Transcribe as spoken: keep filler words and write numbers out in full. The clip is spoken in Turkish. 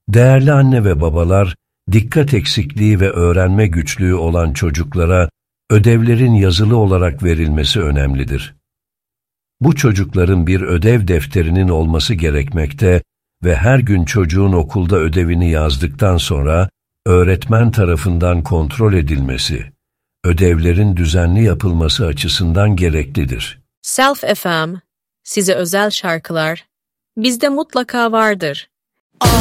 Değerli anne ve babalar, dikkat eksikliği ve öğrenme güçlüğü olan çocuklara ödevlerin yazılı olarak verilmesi önemlidir. Bu çocukların bir ödev defterinin olması gerekmekte ve her gün çocuğun okulda ödevini yazdıktan sonra öğretmen tarafından kontrol edilmesi, ödevlerin düzenli yapılması açısından gereklidir. Self F M, size özel şarkılar, bizde mutlaka vardır.